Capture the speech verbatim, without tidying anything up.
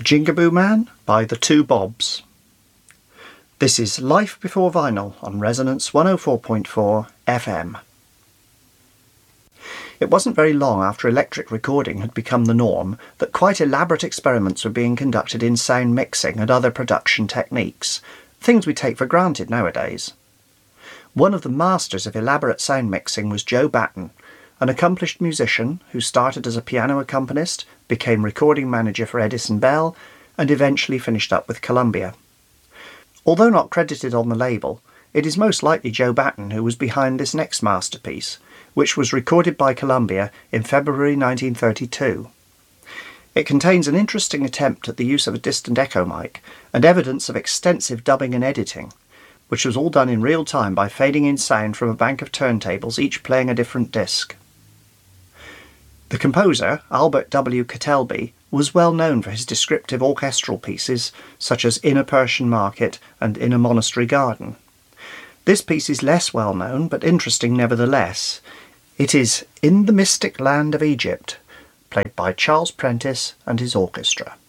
Jingaboo Man by The Two Bobs. This is Life Before Vinyl on Resonance one oh four point four F M. It wasn't very long after electric recording had become the norm that quite elaborate experiments were being conducted in sound mixing and other production techniques, things we take for granted nowadays. One of the masters of elaborate sound mixing was Joe Batten, an accomplished musician who started as a piano accompanist, became recording manager for Edison Bell, and eventually finished up with Columbia. Although not credited on the label, it is most likely Joe Batten who was behind this next masterpiece, which was recorded by Columbia in February nineteen thirty-two. It contains an interesting attempt at the use of a distant echo mic and evidence of extensive dubbing and editing, which was all done in real time by fading in sound from a bank of turntables, each playing a different disc. The composer, Albert W. Ketelby, was well known for his descriptive orchestral pieces such as In a Persian Market and In a Monastery Garden. This piece is less well known, but interesting nevertheless. It is In the Mystic Land of Egypt, played by Charles Prentice and his orchestra.